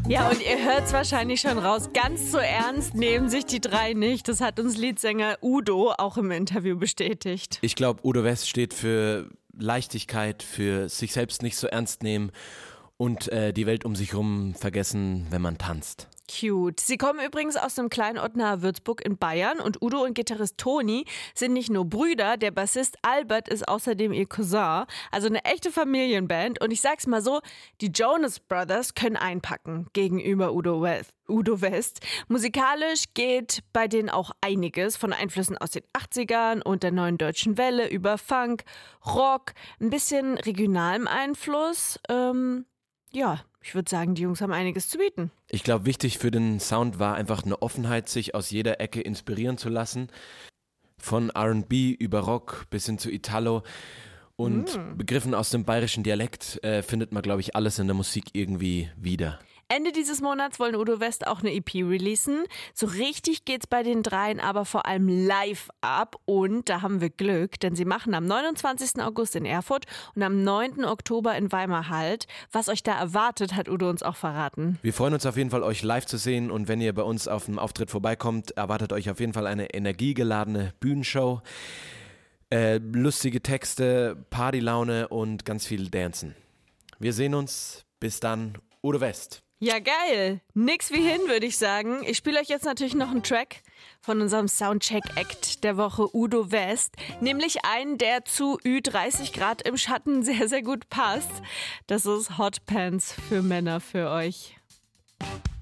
Ja, und ihr hört es wahrscheinlich schon raus, ganz so ernst nehmen sich die drei nicht. Das hat uns Leadsänger Udo auch im Interview bestätigt. Ich glaube, Udo West steht für Leichtigkeit, für sich selbst nicht so ernst nehmen und die Welt um sich herum vergessen, wenn man tanzt. Cute. Sie kommen übrigens aus dem kleinen Ort nahe Würzburg in Bayern und Udo und Gitarrist Toni sind nicht nur Brüder, der Bassist Albert ist außerdem ihr Cousin, also eine echte Familienband und ich sag's mal so, die Jonas Brothers können einpacken gegenüber Udo West. Musikalisch geht bei denen auch einiges von Einflüssen aus den 80ern und der neuen deutschen Welle über Funk, Rock, ein bisschen regionalem Einfluss, ja, ich würde sagen, die Jungs haben einiges zu bieten. Ich glaube, wichtig für den Sound war einfach eine Offenheit, sich aus jeder Ecke inspirieren zu lassen. Von R&B über Rock bis hin zu Italo und Begriffen aus dem bayerischen Dialekt findet man, glaube ich, alles in der Musik irgendwie wieder. Ende dieses Monats wollen Udo West auch eine EP releasen. So richtig geht's bei den dreien aber vor allem live ab und da haben wir Glück, denn sie machen am 29. August in Erfurt und am 9. Oktober in Weimar Halt. Was euch da erwartet, hat Udo uns auch verraten. Wir freuen uns auf jeden Fall, euch live zu sehen und wenn ihr bei uns auf dem Auftritt vorbeikommt, erwartet euch auf jeden Fall eine energiegeladene Bühnenshow, lustige Texte, Partylaune und ganz viel Dancen. Wir sehen uns. Bis dann, Udo West. Ja, geil. Nix wie hin, würde ich sagen. Ich spiele euch jetzt natürlich noch einen Track von unserem Soundcheck-Act der Woche Udo West. Nämlich einen, der zu Ü30 Grad im Schatten sehr, sehr gut passt. Das ist Hot Pants für Männer für euch.